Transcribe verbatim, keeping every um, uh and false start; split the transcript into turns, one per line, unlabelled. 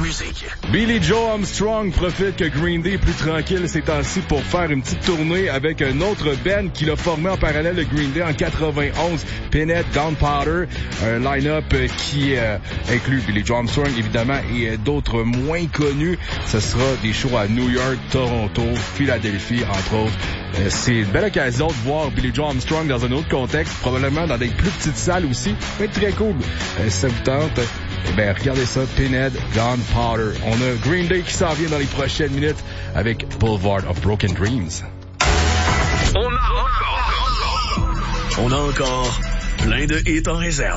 musique.
Billy Joe Armstrong profite que Green Day est plus tranquille ces temps-ci pour faire une petite tournée avec un autre band qu'il a formé en parallèle de Green Day en quatre-vingt-onze, Pinhead Gunpowder, un line-up qui euh, inclut Billy Joe Armstrong évidemment et d'autres moins connus. Ce sera des shows à New York, Toronto, Philadelphie entre autres. Euh, c'est une belle occasion de voir Billy Joe Armstrong dans un autre contexte, probablement dans des plus petites salles aussi, mais très cool. Euh, si ça vous tente, eh ben regardez ça, Pinhead Gunpowder. On a Green Day qui s'en vient dans les prochaines minutes avec Boulevard of Broken Dreams.
On a encore, on a encore plein de hits en réserve.